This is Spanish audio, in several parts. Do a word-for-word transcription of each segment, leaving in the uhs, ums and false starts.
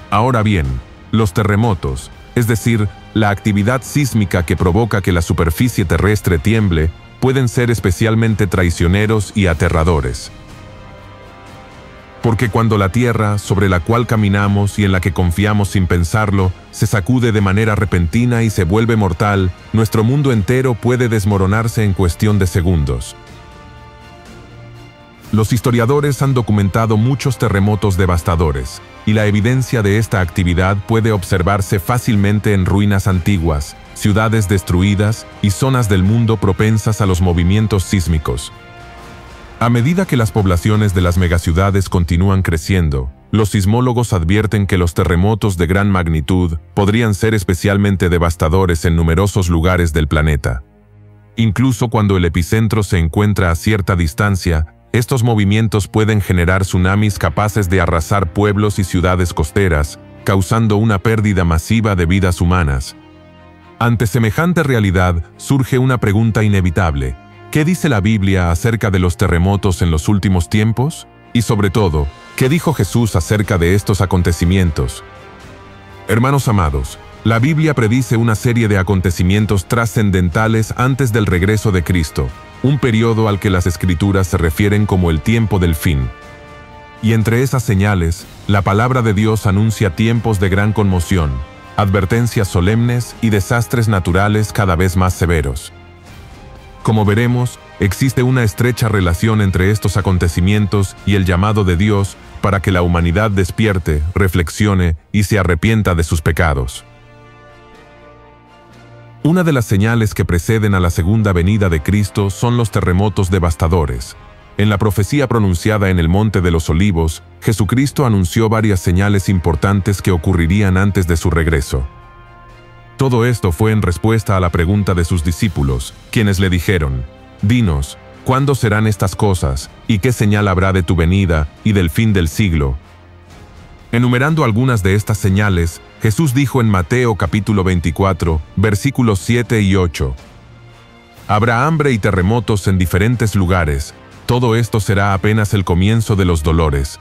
Ahora bien, los terremotos, es decir, la actividad sísmica que provoca que la superficie terrestre tiemble, pueden ser especialmente traicioneros y aterradores. Porque cuando la tierra, sobre la cual caminamos y en la que confiamos sin pensarlo, se sacude de manera repentina y se vuelve mortal, nuestro mundo entero puede desmoronarse en cuestión de segundos. Los historiadores han documentado muchos terremotos devastadores, y la evidencia de esta actividad puede observarse fácilmente en ruinas antiguas, ciudades destruidas y zonas del mundo propensas a los movimientos sísmicos. A medida que las poblaciones de las megaciudades continúan creciendo, los sismólogos advierten que los terremotos de gran magnitud podrían ser especialmente devastadores en numerosos lugares del planeta. Incluso cuando el epicentro se encuentra a cierta distancia, estos movimientos pueden generar tsunamis capaces de arrasar pueblos y ciudades costeras, causando una pérdida masiva de vidas humanas. Ante semejante realidad, surge una pregunta inevitable. ¿Qué dice la Biblia acerca de los terremotos en los últimos tiempos? Y sobre todo, ¿qué dijo Jesús acerca de estos acontecimientos? Hermanos amados, la Biblia predice una serie de acontecimientos trascendentales antes del regreso de Cristo, un periodo al que las Escrituras se refieren como el tiempo del fin. Y entre esas señales, la palabra de Dios anuncia tiempos de gran conmoción, advertencias solemnes y desastres naturales cada vez más severos. Como veremos, existe una estrecha relación entre estos acontecimientos y el llamado de Dios para que la humanidad despierte, reflexione y se arrepienta de sus pecados. Una de las señales que preceden a la segunda venida de Cristo son los terremotos devastadores. En la profecía pronunciada en el Monte de los Olivos, Jesucristo anunció varias señales importantes que ocurrirían antes de su regreso. Todo esto fue en respuesta a la pregunta de sus discípulos, quienes le dijeron: «Dinos, ¿cuándo serán estas cosas, y qué señal habrá de tu venida y del fin del siglo?». Enumerando algunas de estas señales, Jesús dijo en Mateo capítulo veinticuatro, versículos siete y ocho: «Habrá hambre y terremotos en diferentes lugares. Todo esto será apenas el comienzo de los dolores».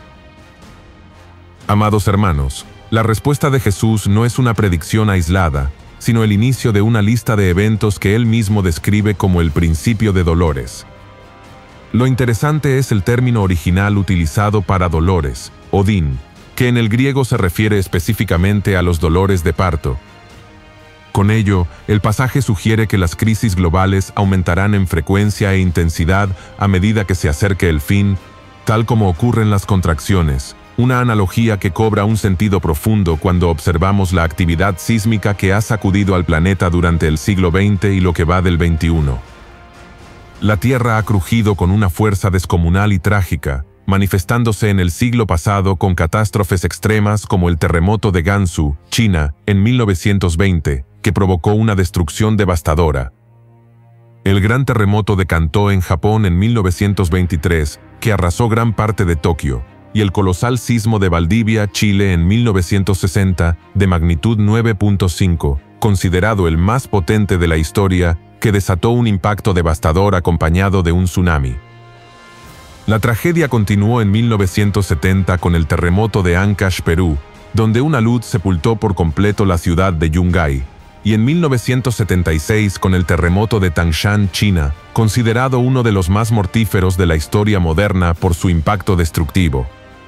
Amados hermanos, la respuesta de Jesús no es una predicción aislada, sino el inicio de una lista de eventos que él mismo describe como el principio de dolores. Lo interesante es el término original utilizado para dolores, odín, que en el griego se refiere específicamente a los dolores de parto. Con ello, el pasaje sugiere que las crisis globales aumentarán en frecuencia e intensidad a medida que se acerque el fin, tal como ocurren las contracciones, una analogía que cobra un sentido profundo cuando observamos la actividad sísmica que ha sacudido al planeta durante el siglo veinte y lo que va del veintiuno. La Tierra ha crujido con una fuerza descomunal y trágica, manifestándose en el siglo pasado con catástrofes extremas como el terremoto de Gansu, China, en mil novecientos veinte, que provocó una destrucción devastadora. El gran terremoto de Kanto en Japón en mil novecientos veintitrés, que arrasó gran parte de Tokio, y el colosal sismo de Valdivia, Chile en mil novecientos sesenta, de magnitud nueve punto cinco, considerado el más potente de la historia, que desató un impacto devastador acompañado de un tsunami. La tragedia continuó en mil novecientos setenta con el terremoto de Ancash, Perú, donde una luz sepultó por completo la ciudad de Yungay, y en mil novecientos setenta y seis con el terremoto de Tangshan, China, considerado uno de los más mortíferos de la historia moderna por su impacto destructivo.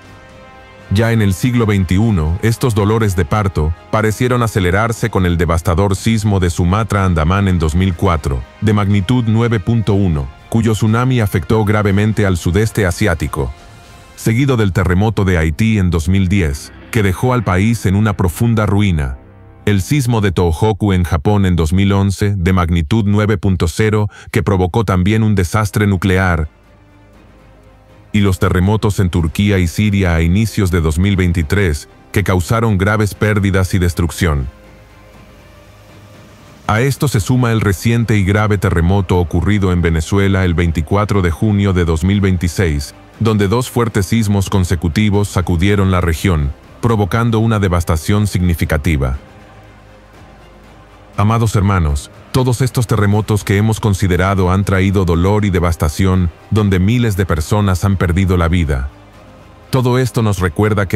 Ya en el siglo veintiuno, estos dolores de parto parecieron acelerarse con el devastador sismo de Sumatra, Andamán en dos mil cuatro, de magnitud nueve punto uno, cuyo tsunami afectó gravemente al sudeste asiático, seguido del terremoto de Haití en dos mil diez, que dejó al país en una profunda ruina, el sismo de Tohoku en Japón en dos mil once, de magnitud nueve punto cero, que provocó también un desastre nuclear, y los terremotos en Turquía y Siria a inicios de dos mil veintitrés, que causaron graves pérdidas y destrucción. A esto se suma el reciente y grave terremoto ocurrido en Venezuela el veinticuatro de junio de dos mil veintiséis, donde dos fuertes sismos consecutivos sacudieron la región, provocando una devastación significativa. Amados hermanos, todos estos terremotos que hemos considerado han traído dolor y devastación, donde miles de personas han perdido la vida. Todo esto nos recuerda que